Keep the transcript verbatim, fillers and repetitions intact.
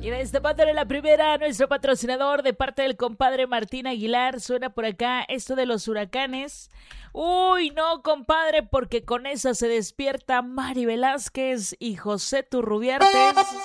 Y destapándole la primera a nuestro patrocinador de parte del compadre Martín Aguilar. Suena por acá esto de los huracanes. Uy, no, compadre, porque con esa se despierta Mari Velázquez y José Turrubiartes.